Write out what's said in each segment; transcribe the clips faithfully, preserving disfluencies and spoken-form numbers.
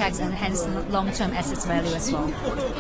impacts and hence long-term assets value as well.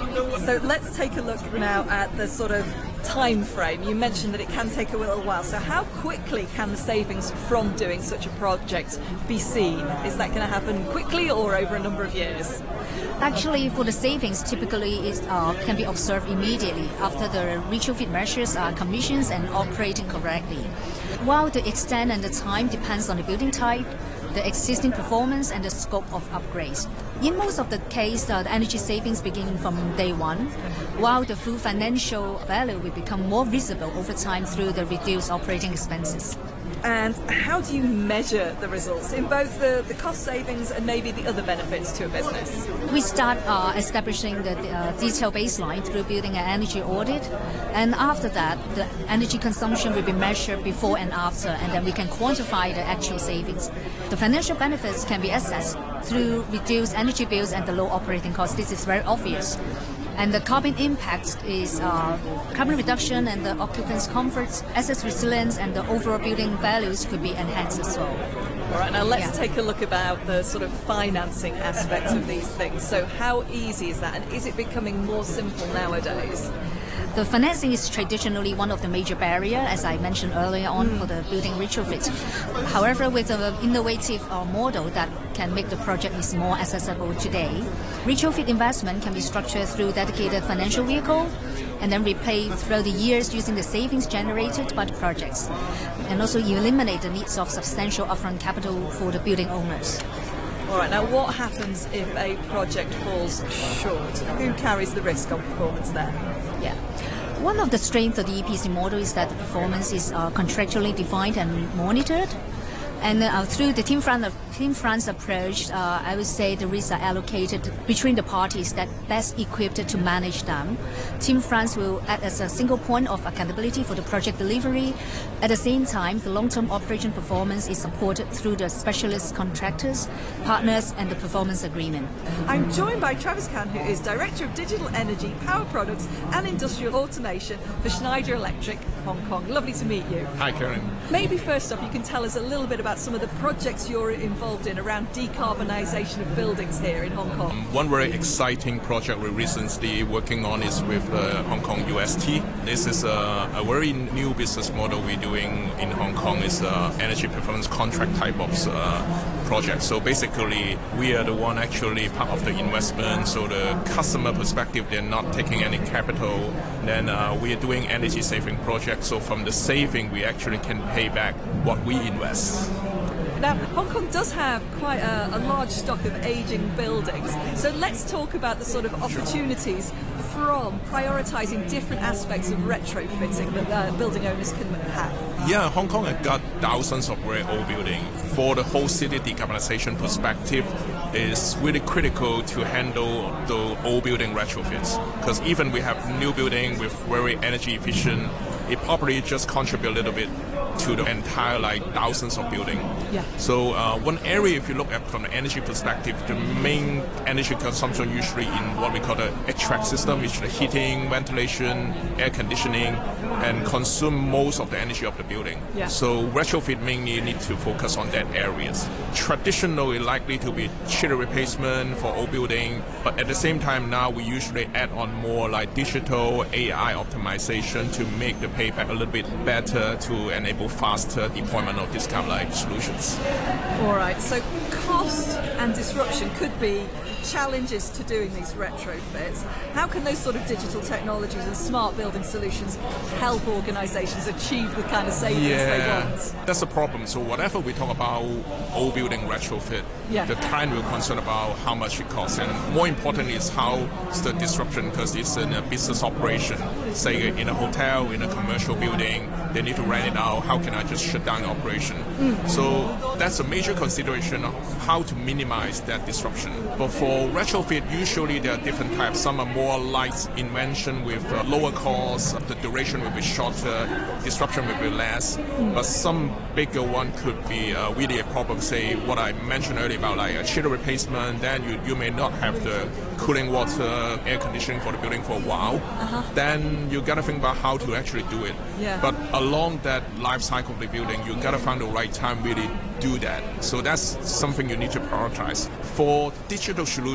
So let's take a look now at the sort of time frame. You mentioned that it can take a little while. So how quickly can the savings from doing such a project be seen? Is that going to happen quickly or over a number of years? Actually, for the savings, typically it uh, can be observed immediately after the retrofit measures are commissioned and operating correctly. While the extent and the time depends on the building type, the existing performance and the scope of upgrades. In most of the case, uh, the energy savings begin from day one, while the full financial value will become more visible over time through the reduced operating expenses. And how do you measure the results in both the, the cost savings and maybe the other benefits to a business? We start uh, establishing the uh, detailed baseline through building an energy audit, and after that the energy consumption will be measured before and after, and then we can quantify the actual savings. The financial benefits can be assessed through reduced energy bills and the low operating costs. This is very obvious. And the carbon impact is uh, carbon reduction and the occupants' comfort, assets resilience, and the overall building values could be enhanced as well. All right, now let's yeah. take a look about the sort of financing aspects of these things. So how easy is that, and is it becoming more simple nowadays? The financing is traditionally one of the major barriers, as I mentioned earlier on, mm. for the building retrofit. However, with an innovative uh, model that can make the project is more accessible today, retrofit investment can be structured through dedicated financial vehicle and then repaid throughout the years using the savings generated by the projects, and also eliminate the needs of substantial upfront capital for the building owners. All right, now what happens if a project falls short? Who carries the risk on performance there? Yeah. One of the strengths of the E P C model is that the performance is uh, contractually defined and monitored. And uh, through the Team France, Team France approach, uh, I would say the risks are allocated between the parties that best equipped to manage them. Team France will act as a single point of accountability for the project delivery. At the same time, the long-term operation performance is supported through the specialist contractors, partners, and the performance agreement. I'm joined by Travis Can, who is Director of Digital Energy, Power Products and Industrial Automation for Schneider Electric, Hong Kong. Lovely to meet you. Hi, Karen. Maybe first off, you can tell us a little bit about some of the projects you're involved in around decarbonisation of buildings here in Hong Kong. Um, one very exciting project we're recently working on is with uh, Hong Kong U S T. This is a, a very new business model we're doing in Hong Kong. It's an energy performance contract type of uh, project. So basically, we are the one actually part of the investment. So the customer perspective, they're not taking any capital. Then uh, we are doing energy saving projects. So from the saving, we actually can pay back what we invest. Now, Hong Kong does have quite a, a large stock of ageing buildings, so let's talk about the sort of opportunities from prioritising different aspects of retrofitting that uh, building owners can have. Yeah, Hong Kong has got thousands of very old buildings. For the whole city decarbonization perspective, it's really critical to handle the old building retrofits, because even we have new building with very energy efficient, it probably just contribute a little bit to the entire like thousands of buildings. Yeah. So uh, one area, if you look at from the energy perspective, the main energy consumption usually in what we call the H V A C system, which is the heating, ventilation, air conditioning, and consume most of the energy of the building. Yeah. So retrofit mainly need to focus on that areas. Traditionally likely to be chiller replacement for old building, but at the same time now we usually add on more like digital A I optimization to make the payback a little bit better to enable faster deployment of this kind of like solutions. All right, so cost and disruption could be challenges to doing these retrofits. How can those sort of digital technologies and smart building solutions help organisations achieve the kind of savings yeah, they want? That's a problem. So whatever we talk about old building retrofit, yeah. the client will concern about how much it costs, and more important is how's the disruption, because it's in a business operation. Say in a hotel, in a commercial building, they need to rent it out. How can I just shut down the operation? Mm. So that's a major consideration of how to minimize that disruption. But for retrofit, usually there are different types. Some are more light invention with uh, lower costs, the duration will be shorter, disruption will be less. Mm. But some bigger one could be uh, really a problem, say what I mentioned earlier about like a chiller replacement, then you, you may not have the cooling water, air conditioning for the building for a while. Uh-huh. Then you gotta think about how to actually do it. Yeah. But along that life cycle of the building, you gotta find the right time really do that. So that's something you need to prioritize. For digital solutions,